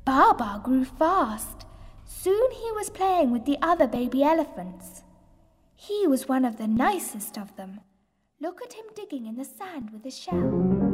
Baa grew fast. Soon he was playing with the other baby elephants. He was one of the nicest of them. Look at him digging in the sand with his shell.